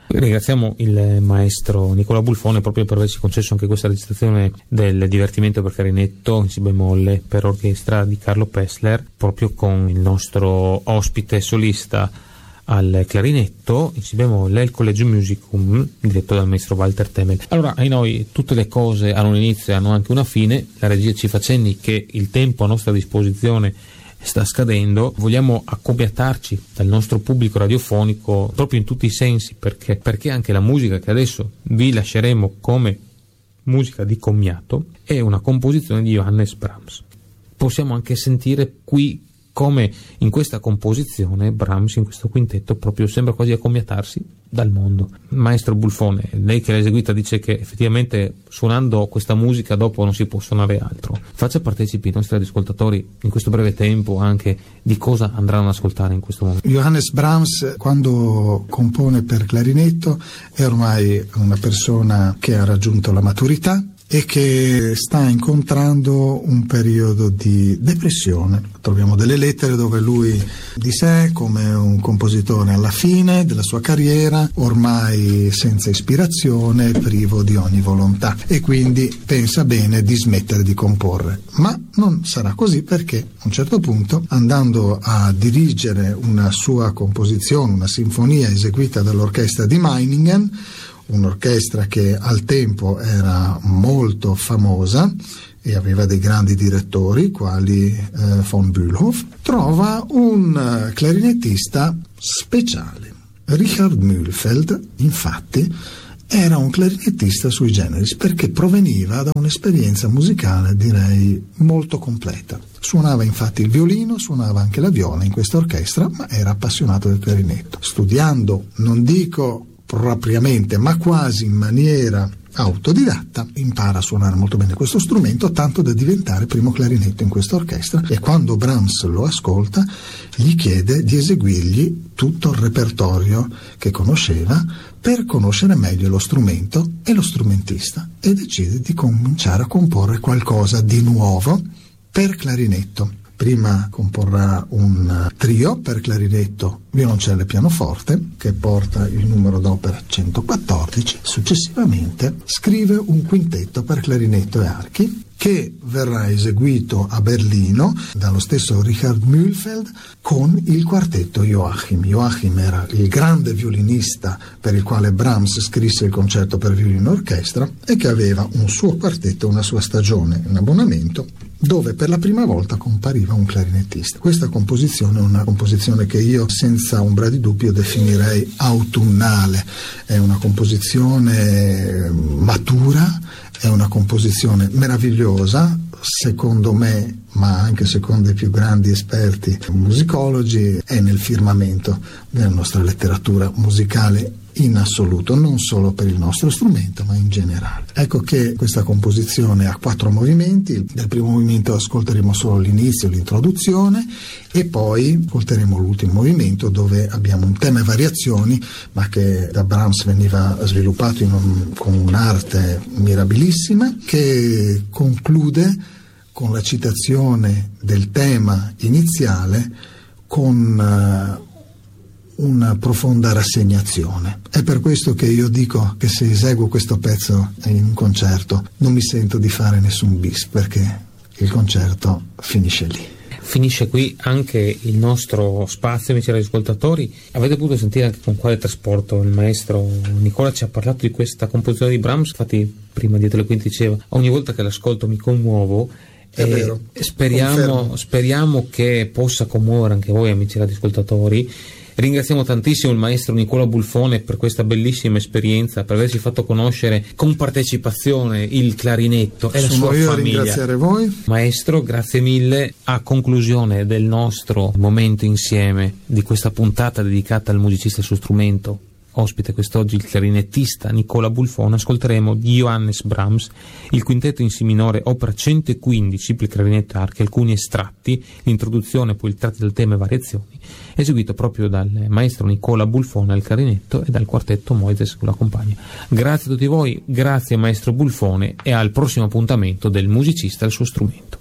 Ringraziamo il maestro Nicola Bulfone proprio per averci concesso anche questa registrazione del divertimento per clarinetto in si bemolle per orchestra di Carlo Pessler, proprio con il nostro ospite solista al clarinetto in si bemolle, il Collegio Musicum diretto dal maestro Walter Temel. Allora, ai noi tutte le cose hanno un inizio e hanno anche una fine. La regia ci fa cenni che il tempo a nostra disposizione sta scadendo. Vogliamo accomiatarci dal nostro pubblico radiofonico proprio in tutti i sensi, perché anche la musica che adesso vi lasceremo come musica di commiato è una composizione di Johannes Brahms. Possiamo anche sentire qui come in questa composizione Brahms, in questo quintetto, proprio sembra quasi accomiatarsi dal mondo. Maestro Bulfone, lei che l'ha eseguita dice che effettivamente suonando questa musica dopo non si può suonare altro. Faccia partecipi i nostri ascoltatori in questo breve tempo anche di cosa andranno ad ascoltare in questo momento. Johannes Brahms, quando compone per clarinetto, è ormai una persona che ha raggiunto la maturità e che sta incontrando un periodo di depressione. Troviamo delle lettere dove lui di sé come un compositore alla fine della sua carriera, ormai senza ispirazione, privo di ogni volontà, e quindi pensa bene di smettere di comporre. Ma non sarà così, perché a un certo punto, andando a dirigere una sua composizione, una sinfonia eseguita dall'orchestra di Meiningen, un'orchestra che al tempo era molto famosa e aveva dei grandi direttori quali von Bülow, trova un clarinettista speciale. Richard Mühlfeld, infatti, era un clarinettista sui generis perché proveniva da un'esperienza musicale, direi, molto completa. Suonava infatti il violino, suonava anche la viola in questa orchestra, ma era appassionato del clarinetto. Studiando, non dico propriamente, ma quasi in maniera autodidatta, impara a suonare molto bene questo strumento, tanto da diventare primo clarinetto in questa orchestra, e quando Brahms lo ascolta gli chiede di eseguirgli tutto il repertorio che conosceva per conoscere meglio lo strumento e lo strumentista, e decide di cominciare a comporre qualcosa di nuovo per clarinetto. Prima comporrà un trio per clarinetto, violoncello e pianoforte, che porta il numero d'opera 114. Successivamente scrive un quintetto per clarinetto e archi, che verrà eseguito a Berlino dallo stesso Richard Mühlfeld con il quartetto Joachim. Joachim era il grande violinista per il quale Brahms scrisse il concerto per violino orchestra e che aveva un suo quartetto, una sua stagione in abbonamento, dove per la prima volta compariva un clarinettista. Questa composizione è una composizione che io senza ombra di dubbio definirei autunnale, è una composizione matura, è una composizione meravigliosa, secondo me, ma anche secondo i più grandi esperti musicologi, è nel firmamento della nostra letteratura musicale in assoluto, non solo per il nostro strumento, ma in generale. Ecco che questa composizione ha 4 movimenti. Del primo movimento ascolteremo solo l'inizio, l'introduzione, e poi ascolteremo l'ultimo movimento, dove abbiamo un tema e variazioni, ma che da Brahms veniva sviluppato con un'arte mirabilissima, che conclude con la citazione del tema iniziale con una profonda rassegnazione. È per questo che io dico che se eseguo questo pezzo in un concerto non mi sento di fare nessun bis, perché il concerto finisce lì. Finisce qui anche il nostro spazio, amici ascoltatori. Avete potuto sentire anche con quale trasporto il maestro Nicola ci ha parlato di questa composizione di Brahms. Infatti prima dietro le quinte diceva: ogni volta che l'ascolto mi commuovo. È vero. Speriamo che possa commuovere anche voi, amici radioascoltatori. Ringraziamo tantissimo il maestro Nicola Bulfone per questa bellissima esperienza, per averci fatto conoscere con partecipazione il clarinetto e la sua famiglia. Sono io a ringraziare voi. Maestro, grazie mille. A conclusione del nostro momento insieme di questa puntata dedicata al musicista e al suo strumento, ospite quest'oggi il clarinettista Nicola Bulfone, ascolteremo di Johannes Brahms il quintetto in si minore opera 115 per clarinetto e archi, alcuni estratti, l'introduzione, poi il tratti del tema e variazioni, eseguito proprio dal maestro Nicola Bulfone al clarinetto e dal quartetto Moises che lo accompagna. Grazie a tutti voi, grazie maestro Bulfone, e al prossimo appuntamento del musicista e il suo strumento.